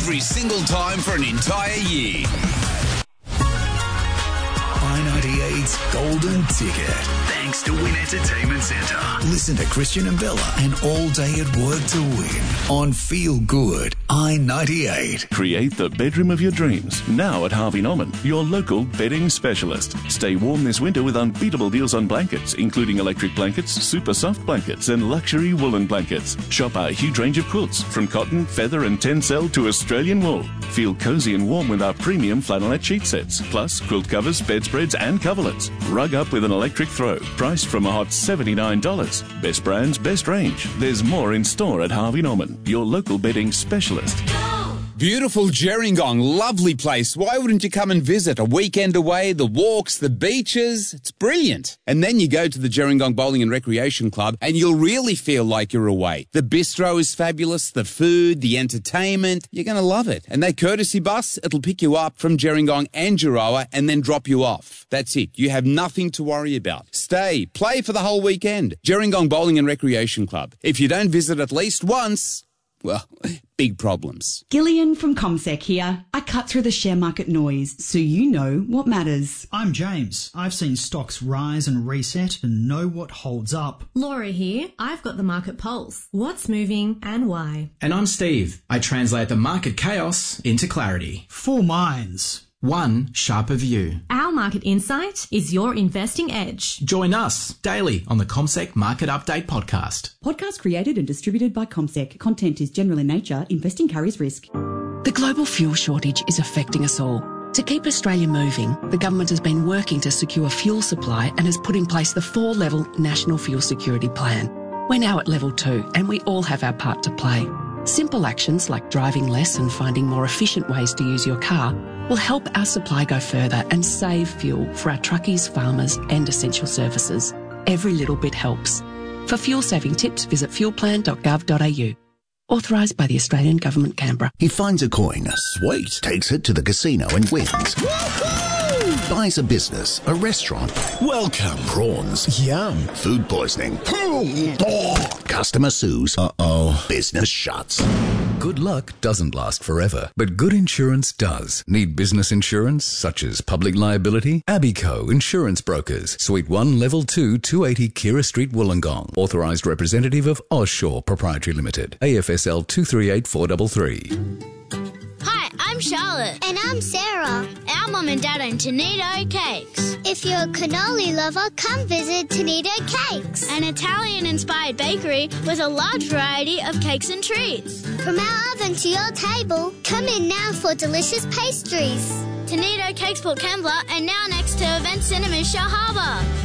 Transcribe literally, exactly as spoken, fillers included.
every single time for an entire year. I ninety-eight's Golden Ticket. Thanks to Win Entertainment Centre. Listen to Christian and Bella and All Day at Work to win on Feel Good I ninety-eight. Create the bedroom of your dreams. Now at Harvey Norman, your local bedding specialist. Stay warm this winter with unbeatable deals on blankets, including electric blankets, super soft blankets, and luxury woolen blankets. Shop our huge range of quilts, from cotton, feather, and tencel to Australian wool. Feel cozy and warm with our premium flannelette sheet sets, plus quilt covers, bedspreads, and coverlets. Rug up with an electric throw, priced from a hot seventy-nine dollars. Best brands, best range. There's more in store at Harvey Norman, your local bedding specialist. Beautiful Gerringong, lovely place. Why wouldn't you come and visit? A weekend away, the walks, the beaches. It's brilliant. And then you go to the Gerringong Bowling and Recreation Club and you'll really feel like you're away. The bistro is fabulous, the food, the entertainment. You're going to love it. And they courtesy bus, it'll pick you up from Gerringong and Geroa and then drop you off. That's it. You have nothing to worry about. Stay, play for the whole weekend. Gerringong Bowling and Recreation Club. If you don't visit at least once, well, big problems. Gillian from CommSec here. I cut through the share market noise so you know what matters. I'm James. I've seen stocks rise and reset and know what holds up. Laura here. I've got the market pulse. What's moving and why? And I'm Steve. I translate the market chaos into clarity. Four minds. One sharper view. Our market insight is your investing edge. Join us daily on the CommSec Market Update podcast. Podcast created and distributed by CommSec. Content is general in nature. Investing carries risk. The global fuel shortage is affecting us all. To keep Australia moving, the government has been working to secure fuel supply and has put in place the four-level National Fuel Security Plan. We're now at level two and we all have our part to play. Simple actions like driving less and finding more efficient ways to use your car will help our supply go further and save fuel for our truckies, farmers and essential services. Every little bit helps. For fuel saving tips, visit fuel plan dot gov dot a u. Authorised by the Australian Government, Canberra. He finds a coin, sweet, takes it to the casino and wins. Buys a business, a restaurant. Welcome. Prawns. Yum. Food poisoning. Customer sues. Uh-oh. Business shuts. Good luck doesn't last forever, but good insurance does. Need business insurance, such as public liability? Abico Insurance Brokers. Suite one, Level two, two eighty Kira Street, Wollongong. Authorised representative of Oshaw Proprietary Limited. A F S L two three eight four three three. Hi, I'm Charlotte. And I'm Sarah. Our mum and dad own Tonito Cakes. If you're a cannoli lover, come visit Tonito Cakes. An Italian-inspired bakery with a large variety of cakes and treats. From our oven to your table, come in now for delicious pastries. Tonito Cakes, Port Kembla, and now next to Event Cinemas, Shell Harbour.